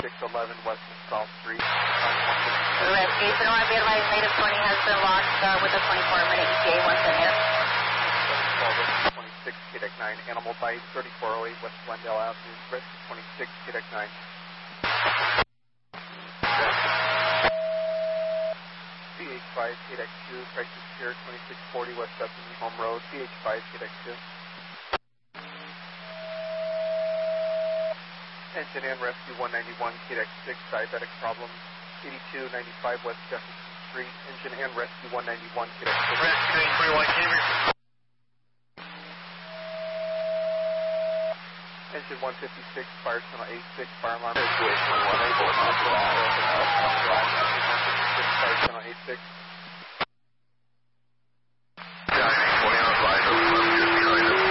2611 West South Street. Rescue, so I realize native 20 has been lost with a 24-minute ETA once in there. 26 KDEC 9, animal bite, 3408 West Glendale Avenue, Rescue 26 KDEC 9. CH5 KDEC 2, crisis here, 2640 West Bethany Home Road, CH5 KDEC 2. Engine and Rescue 191 KDEC 6, diabetic problem, 8295 West Jefferson Street, engine and Rescue 191 KDEC 6. Rescue 841 Cambridge. Engine 156, fire channel 86, fire alarm. Situation 184, fire channel 86. Diving 20 on flight, over 11 just behind us.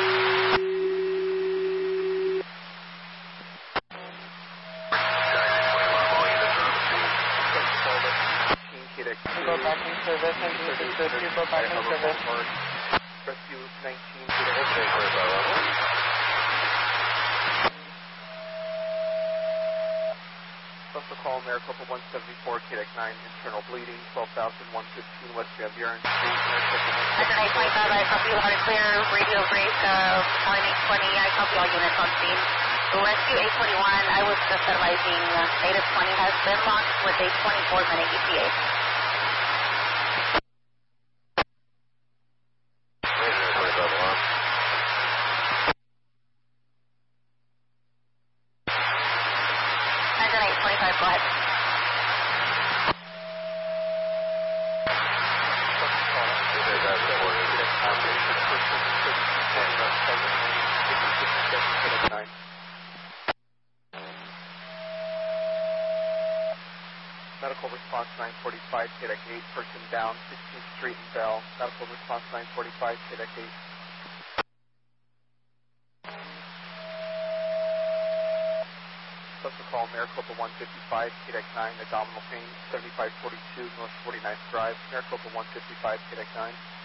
Diving 21 on all units on the scene. Go back in service, and go back in service. Rescue 19 Also call Maricopa 174 KDEC 9, internal bleeding, 12,115 West Van Buren Street. Engine 825, I copy you loud and clear. Radio break, flight 820, I copy all units on scene. Rescue 821, I was just advising native 20 has been lost with a 24-minute ETA. Go ahead. Medical response 945 KDEC 8, person down, 16th Street and Bell. Medical response 945 KDEC 8. Also call Maricopa 155 KDEC 9, abdominal pain, 7542 North 49th Drive, Maricopa 155 KDEC 9.